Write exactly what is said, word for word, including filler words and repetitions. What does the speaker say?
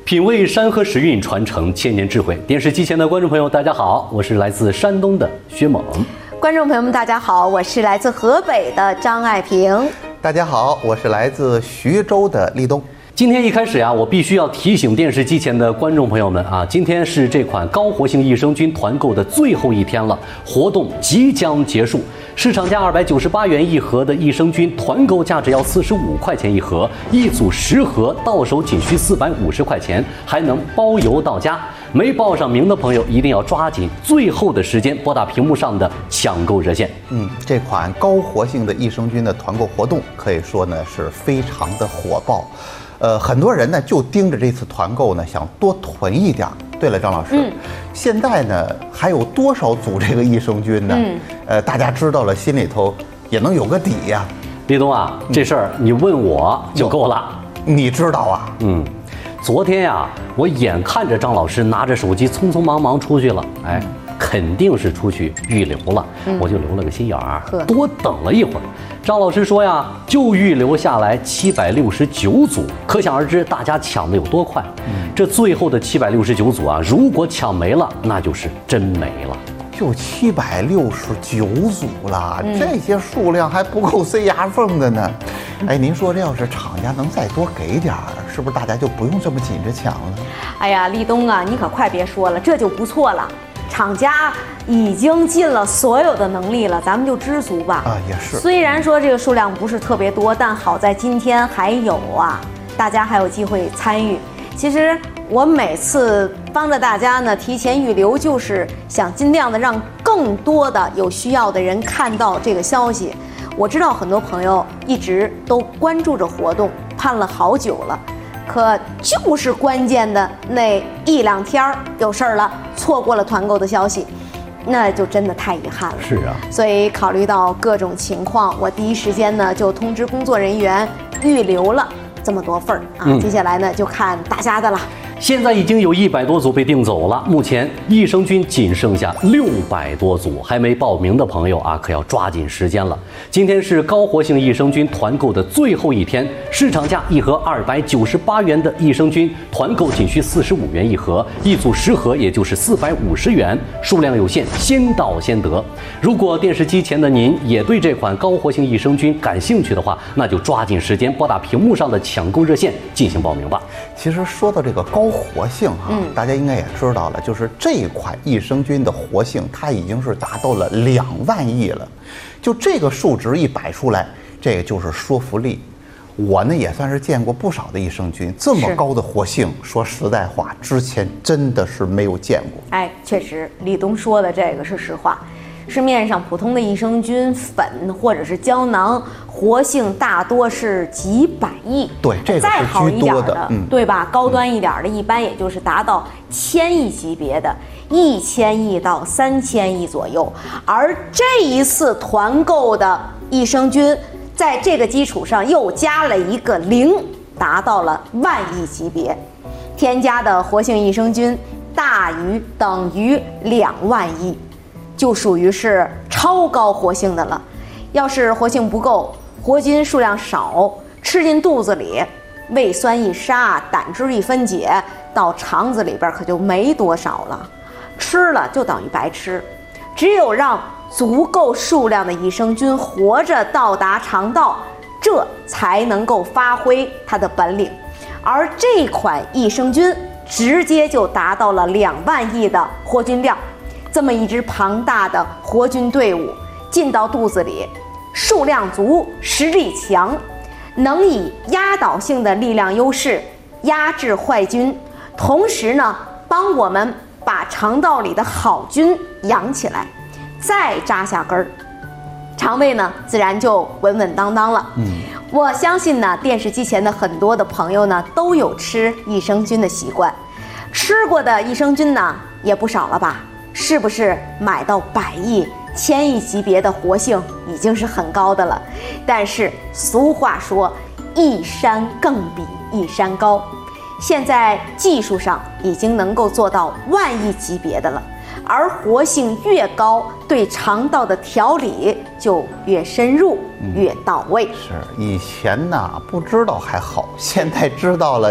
品味山河时韵，传承千年智慧。电视机前的观众朋友，大家好，我是来自山东的薛猛。 观众朋友们，大家好，我是来自河北的张爱萍。 大家好，我是来自徐州的立冬。 今天一开始呀、啊，我必须要提醒电视机前的观众朋友们啊，今天是这款高活性益生菌团购的最后一天了，活动即将结束。市场价二百九十八元一盒的益生菌，团购价只要四十五块钱一盒，一组十盒到手仅需四百五十块钱，还能包邮到家。没报上名的朋友一定要抓紧最后的时间，拨打屏幕上的抢购热线。 嗯，这款高活性的益生菌的团购活动可以说呢是非常的火爆。呃，很多人呢就盯着这次团购呢，想多囤一点。对了，张老师，嗯、现在呢还有多少组这个益生菌呢？嗯、呃，大家知道了，心里头也能有个底呀、啊。 立冬啊，这事儿你问我就够了。 你知道啊？嗯， 昨天呀、啊，我眼看着张老师拿着手机匆匆忙忙出去了，哎，肯定是出去预留了，嗯、我就留了个心眼儿，多等了一会儿。张老师说呀，就预留下来七百六十九组，可想而知大家抢的有多快。嗯、这最后的七百六十九组啊，如果抢没了，那就是真没了。 就七百六十九组了，嗯、这些数量还不够塞牙缝的呢。哎，您说这要是厂家能再多给点儿，是不是大家就不用这么紧着抢了？ 哎呀，立冬啊，你可快别说了，这就不错了。厂家已经尽了所有的能力了，咱们就知足吧。 啊，也是。 虽然说这个数量不是特别多，但好在今天还有啊，大家还有机会参与。其实我每次帮着大家呢提前预留，就是想尽量的让更多的有需要的人看到这个消息。我知道很多朋友一直都关注着活动，盼了好久了。可就是关键的那一两天有事儿了，错过了团购的消息，那就真的太遗憾了。 是啊， 所以考虑到各种情况，我第一时间呢就通知工作人员预留了这么多份儿啊。嗯、接下来呢就看大家的了。 现在已经有一百多组被订走了，目前益生菌仅剩下六百多组，还没报名的朋友啊，可要抓紧时间了。今天是高活性益生菌团购的最后一天，市场价一盒二百九十八元的益生菌，团购仅需四十五元一盒，一组十盒也就是四百五十元，数量有限，先到先得。如果电视机前的您也对这款高活性益生菌感兴趣的话，那就抓紧时间拨打屏幕上的抢购热线进行报名吧。 其实说到这个高活性哈、啊，嗯、大家应该也知道了，就是这款益生菌的活性，它已经是达到了两万亿了。就这个数值一摆出来，这个就是说服力。我呢也算是见过不少的益生菌，这么高的活性，说实在话，之前真的是没有见过。 哎，确实，立冬说的这个是实话。市面上普通的益生菌粉或者是胶囊，活性大多是几百亿。 对，这个再好一点的， 嗯、 对吧？高端一点的，一般也就是达到千亿级别的，一千亿到三千亿左右。而这一次团购的益生菌，在这个基础上又加了一个零，达到了万亿级别。添加的活性益生菌大于等于两万亿。就属于是超高活性的了。要是活性不够，活菌数量少，吃进肚子里，胃酸一杀，胆汁一分解，到肠子里边可就没多少了，吃了就等于白吃。只有让足够数量的益生菌活着到达肠道，这才能够发挥它的本领。而这款益生菌直接就达到了两万亿的活菌量。这么一支庞大的活菌队伍进到肚子里，数量足，实力强，能以压倒性的力量优势压制坏菌，同时呢，帮我们把肠道里的好菌养起来，再扎下根儿，肠胃呢自然就稳稳当当了。嗯，我相信呢，电视机前的很多的朋友呢都有吃益生菌的习惯，吃过的益生菌呢也不少了吧？是不是买到百亿、千亿级别的活性已经是很高的了？但是俗话说，一山更比一山高，现在技术上已经能够做到万亿级别的了。而活性越高，对肠道的调理就越深入、越到位。 是以前呢不知道还好，现在知道了。